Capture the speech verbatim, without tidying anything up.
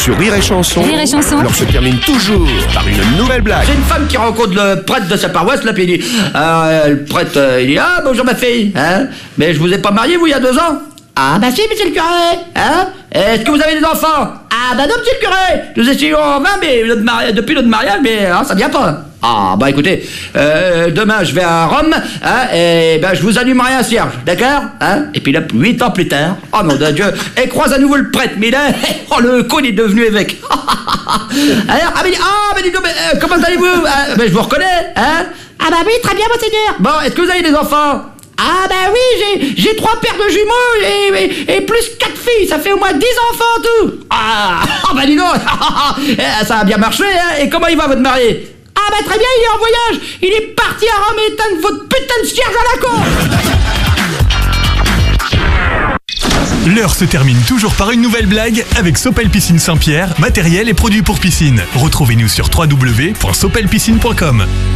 Sur Rire et Chanson, Rire et Chanson. l'heure se termine toujours par une nouvelle blague. C'est une femme qui rencontre le prêtre de sa paroisse, là, puis il dit... Euh, le prêtre, euh, il dit, ah, bonjour ma fille, hein, mais je vous ai pas marié, vous, il y a deux ans? Ah, bah si, monsieur le curé, hein. Est-ce que vous avez des enfants? Ah, bah non, monsieur le curé, nous essayons en vain, mais notre mari... depuis notre mariage, mais hein, ça vient pas. Ah, bah écoutez, euh, demain, je vais à Rome, hein, et ben, je vous allumerai un cierge, d'accord, hein. Et puis là, huit ans plus tard, oh mon Dieu, elle croise à nouveau le prêtre, mais là, oh, le con, il est devenu évêque. Alors, ah, mais, ah, mais dis donc, mais, euh, comment allez-vous? Ah, ben, je vous reconnais, hein. Ah bah oui, très bien, monseigneur. Bon, est-ce que vous avez des enfants? Ah bah oui, j'ai j'ai trois paires de jumeaux et, et, et plus quatre filles, ça fait au moins dix enfants en tout. Ah, ah bah dis donc, ça a bien marché, hein. Et comment il va votre mari? Ah bah très bien, il est en voyage, il est parti à Rome éteindre votre putain de cierge à la con. L'heure se termine toujours par une nouvelle blague avec Sopel Piscine Saint-Pierre, matériel et produits pour piscine. Retrouvez-nous sur w w w point sopel piscine point com.